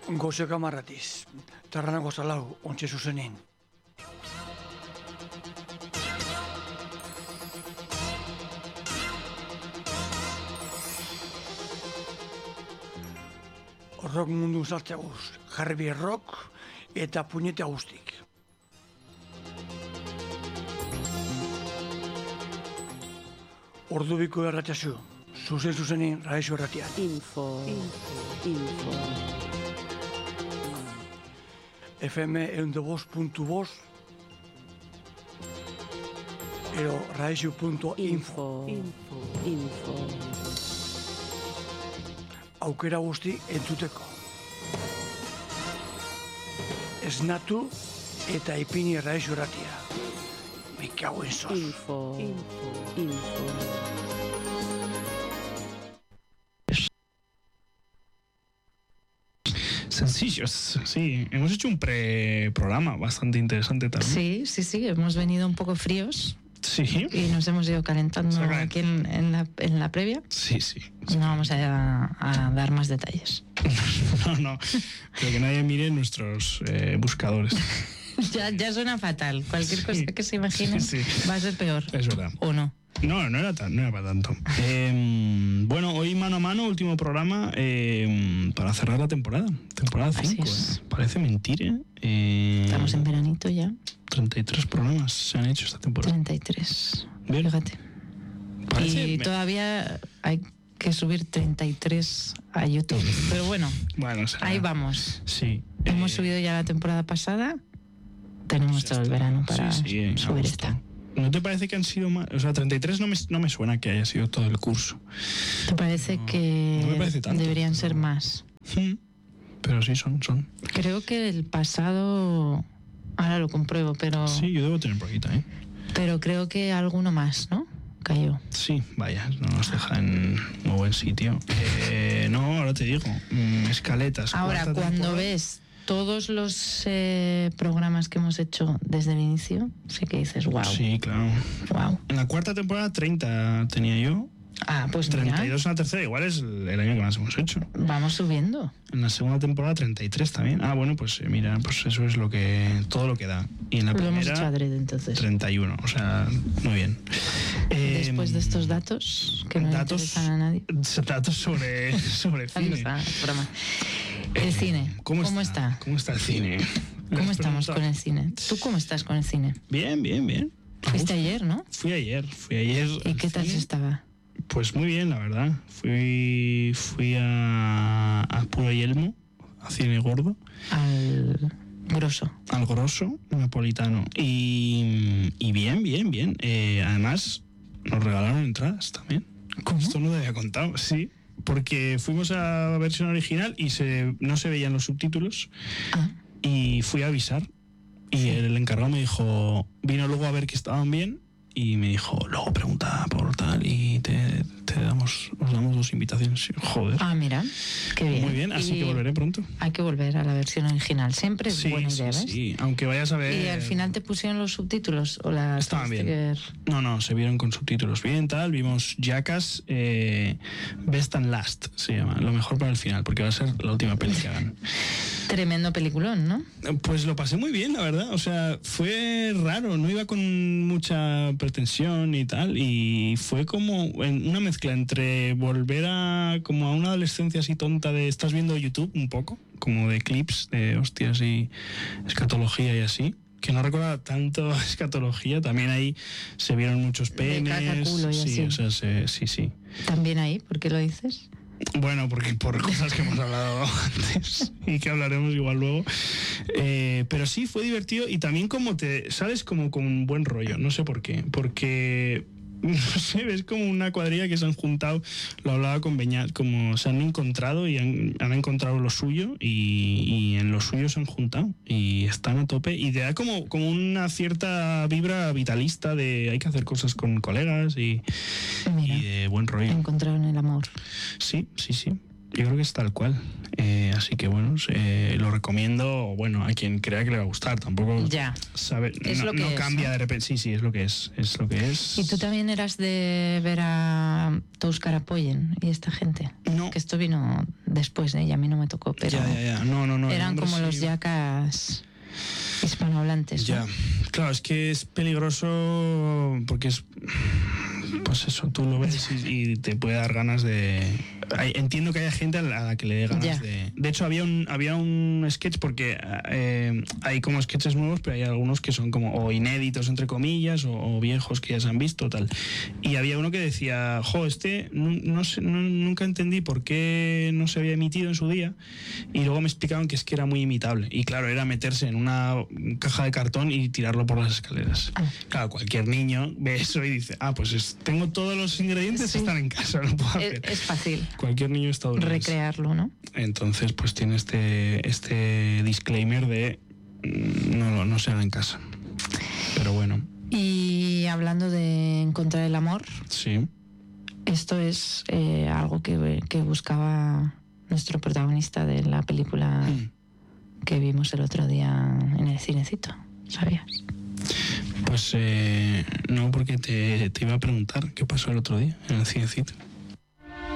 Goze kamarratiz, tarranako zalau, ontxe zuzenin. Rock mundu zartzea guz, jarbi rock eta puñete guztik. Ordubiko erratxazu, zuzenin Raixo erratian. Info. FM 102.2 edo raixo.info. Aukera guzti entzuteko. Esnatu eta ipini Raixo erratia. Me cago en sos. Info. Sencillos, sí. Hemos hecho un pre-programa bastante interesante también. Sí. Hemos venido un poco fríos. Sí. Y nos hemos ido calentando aquí en la previa. Sí. No vamos a dar más detalles. No. Pero que nadie mire nuestros buscadores. Ya suena fatal. Cualquier cosa que se imagine va a ser peor. Es verdad. ¿O no? No era para tanto. Bueno, hoy mano a mano, último programa para cerrar la temporada. Temporada 5. Parece mentira. Estamos en veranito ya. 33 programas se han hecho esta temporada. 33. Bien. Fíjate. Y todavía hay que subir 33 a YouTube. Pero bueno, ahí vamos. Sí. Hemos subido ya la temporada pasada. Tenemos todo el verano para subir esta. ¿No te parece que han sido más? O sea, 33 no me suena que haya sido todo el curso. ¿Te parece que no me parece tanto, deberían ser más? Pero sí, son. Creo que el pasado... Ahora lo compruebo, pero... Sí, yo debo tener por aquí también. Pero creo que alguno más, ¿no? Cayó. Sí, vaya, no nos deja en muy buen sitio. No, ahora te digo, escaletas. Ahora, cuando temporada. ves todos los programas que hemos hecho desde el inicio, sí que dices, wow. Sí, claro. Wow. En la cuarta temporada 30 tenía yo. Pues 32 mira. en la tercera, igual es el año que más hemos hecho. Vamos subiendo. En la segunda temporada 33 también. Bueno, pues mira, pues eso es todo lo que da. Y en la Lo hemos primera hecho adrede, entonces. 31, o sea, muy bien. Después de estos datos que no interesan a nadie. Datos sobre cine. Broma. El cine. ¿Cómo está? ¿Cómo está el cine? ¿Cómo estamos con el cine? ¿Tú cómo estás con el cine? Bien. Fuiste ayer, ¿no? Fui ayer. ¿Y qué tal estaba? Pues muy bien, la verdad. Fui a Puro Yelmo, a cine gordo. Al grosso napolitano. Y bien. Además, nos regalaron entradas también. ¿Cómo? Esto no te había contado, sí. Porque fuimos a la versión original y no se veían los subtítulos. Y fui a avisar. Y el encargado me dijo, vino luego a ver que estaban bien. Y me dijo, luego pregunta por tal y os damos 2 invitaciones. Joder. Mira, qué bien. Muy bien, así que volveré pronto. Hay que volver a la versión original. Siempre es buena idea, ¿ves? Sí, aunque vayas a ver... ¿Y al final te pusieron los subtítulos? ¿O estaban bien. No, se vieron con subtítulos bien, tal. Vimos Jackass, Best and Last, se llama. Lo mejor para el final, porque va a ser la última peli que hagan. Tremendo peliculón, ¿no? Pues lo pasé muy bien, la verdad. O sea, fue raro. No iba con mucha pretensión y tal. Y fue como una mezcla entre volver a una adolescencia así tonta de... Estás viendo YouTube un poco, como de clips de hostias y escatología y así. Que no recuerda tanto escatología. También ahí se vieron muchos penes. De caca, culo y sí, así. O sea, sí. ¿También ahí? ¿Por qué lo dices? Bueno, porque por cosas que hemos hablado antes y que hablaremos igual luego. Pero sí, fue divertido y también sales como con un buen rollo, no sé por qué. Porque, no sé, ves como una cuadrilla que se han juntado, lo hablaba con Beñat, como se han encontrado y han encontrado lo suyo y en lo suyo se han juntado y están a tope y te da como una cierta vibra vitalista de hay que hacer cosas con colegas y de buen rollo. Encontraron el amor. Sí. Yo creo que es tal cual. Así que bueno, lo recomiendo, bueno, a quien crea que le va a gustar. Tampoco sabe, no cambia, ¿no? De repente. Sí, es lo que es lo que es. ¿Y tú también eras de ver a Touskar Apoyen y esta gente? No. Que esto vino después de ella, a mí no me tocó, pero ya. No. Eran como los yacas hispanohablantes, ya, ¿no? Claro, es que es peligroso porque es... Pues eso, tú lo ves y te puede dar ganas de... Entiendo que haya gente a la que le dé ganas de... De hecho, había un sketch porque hay como sketches nuevos, pero hay algunos que son como o inéditos, entre comillas, o viejos que ya se han visto, tal. Y había uno que decía, nunca entendí por qué no se había emitido en su día, y luego me explicaban que es que era muy imitable. Y claro, era meterse en una caja de cartón y tirarlo por las escaleras. Claro, cualquier niño ve eso y dice, pues tengo todos los ingredientes, están en casa, no puedo hacer. Es fácil. Cualquier niño estadounidense. Recrearlo, ¿no? Entonces, pues tiene este disclaimer de no se haga en casa. Pero bueno. Y hablando de encontrar el amor. Sí. Esto es algo que buscaba nuestro protagonista de la película que vimos el otro día en el Cinecito. ¿Sabías? Pues no, porque te iba a preguntar qué pasó el otro día en el Cinecito.